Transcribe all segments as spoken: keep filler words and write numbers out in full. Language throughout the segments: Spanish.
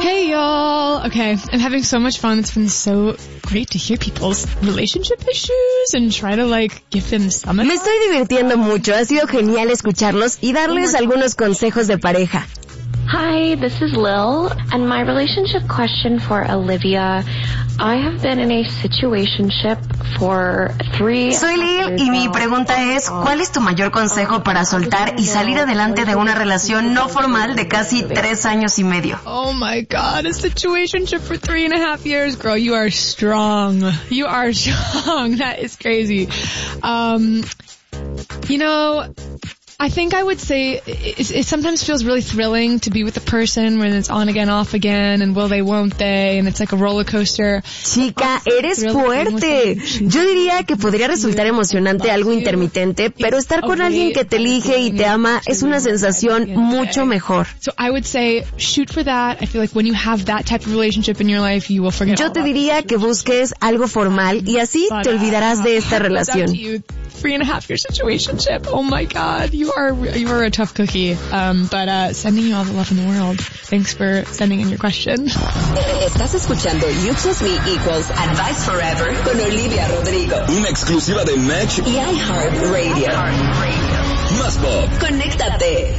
Hey y'all. Okay, I'm having so much fun. It's been so great to hear people's relationship issues and try to like give them some advice. Me estoy divirtiendo mucho. Ha sido genial escucharlos y darles algunos consejos de pareja. Hi, this is Lil, and my relationship question for Olivia. I have been in a situationship for three... Soy Lil y mi pregunta es, ¿cuál es tu mayor consejo para soltar y salir adelante de una relación no formal de casi tres años y medio? Oh my God, a situationship for three and a half years. Girl, you are strong. You are strong. That is crazy. Um, you know... I think I would say it, it sometimes feels really thrilling to be with a person when it's on again, off again, and will they, won't they, and it's like a roller coaster. Chica, eres fuerte. Yo diría que podría resultar emocionante algo intermitente, pero estar con alguien que te elige y te ama es una sensación mucho mejor. So I would say shoot for that. I feel like when you have that type of relationship in your life, you will forget. Yo te diría que busques algo formal y así te olvidarás de esta relación. Three and a half year situationship. Oh my God, you are you are a tough cookie. Um, but uh, sending you all the love in the world. Thanks for sending in your question. Estás escuchando You Plus Me Equals Advice Forever con Olivia Rodrigo. Una exclusiva de Match y iHeartRadio. Más pop. Conéctate.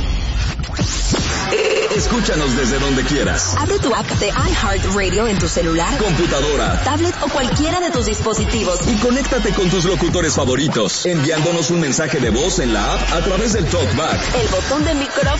Escúchanos desde donde quieras. Abre tu app de iHeartRadio en tu celular, computadora, tablet o cualquiera de tus dispositivos y conéctate con tus locutores favoritos, enviándonos un mensaje de voz en la app a través del TalkBack, el botón de micrófono